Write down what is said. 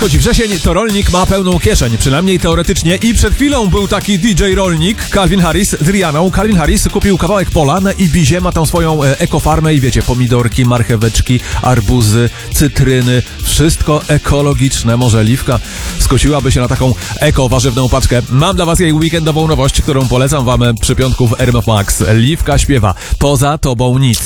Choć wrzesień to rolnik ma pełną kieszeń, przynajmniej teoretycznie, i przed chwilą był taki DJ rolnik, Calvin Harris z Rihanną. Calvin Harris kupił kawałek pola na Ibizie, ma tam swoją ekofarmę i wiecie, pomidorki, marcheweczki, arbuzy, cytryny, wszystko ekologiczne. Może Liwka skosiłaby się na taką eko-warzywną paczkę. Mam dla was jej weekendową nowość, którą polecam wam przy piątku w RMF Max. Liwka śpiewa: poza tobą nic.